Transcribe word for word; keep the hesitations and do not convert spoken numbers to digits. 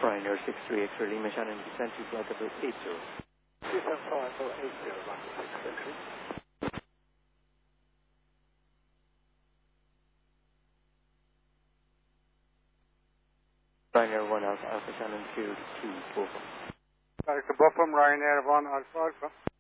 Ryanair six three eight for Lima Shannon, descent to flight level eight zero. two seven five four eight zero, runway six six three. Ryanair one Alpha Alpha Shannon two two four four. Director Buffum, Ryanair one Alpha Alpha.